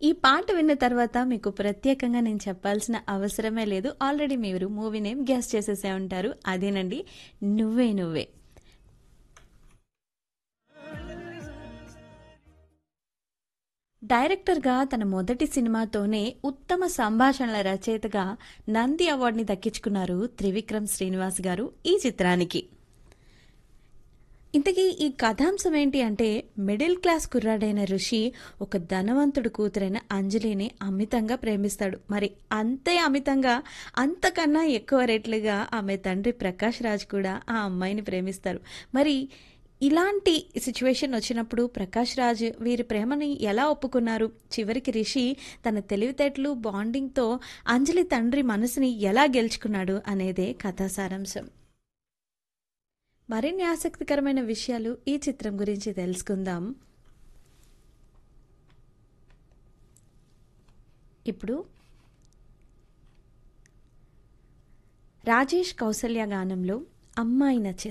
ఈ పాట విన్న తర్వాత మీకు ప్రత్యేకంగా నేను చెప్పాల్సిన అవసరమే లేదు. ఆల్రెడీ మీరు మూవీ నేమ్ గెస్ చేసేసే ఉంటారు. అదేనండి 'నువ్వే నువ్వే'. డైరెక్టర్గా తన మొదటి సినిమాతోనే ఉత్తమ సంభాషణల రచయితగా నంది అవార్డుని దక్కించుకున్నారు త్రివిక్రమ్ శ్రీనివాస్ గారు ఈ చిత్రానికి. ఇంతకీ ఈ కథాంశం ఏంటి అంటే, మిడిల్ క్లాస్ కుర్రాడైన ఋషి ఒక ధనవంతుడు కూతురైన అంజలిని అమితంగా ప్రేమిస్తాడు. మరి అంతే అమితంగా, అంతకన్నా ఎక్కువ రెట్లుగా ఆమె తండ్రి ప్రకాష్ రాజ్ కూడా ఆ అమ్మాయిని ప్రేమిస్తారు. మరి ఇలాంటి సిచ్యువేషన్ వచ్చినప్పుడు ప్రకాష్ రాజ్ వీరి ప్రేమని ఎలా ఒప్పుకున్నారు, చివరికి రిషి తన తెలివితేటలు బాండింగ్తో అంజలి తండ్రి మనసుని ఎలా గెలుచుకున్నాడు అనేదే కథా సారాంశం. మరిన్ని ఆసక్తికరమైన విషయాలు ఈ చిత్రం గురించి తెలుసుకుందాం. ఇప్పుడు రాజేష్ కౌసల్య గానంలో 'అమ్మాయి నచ్చే'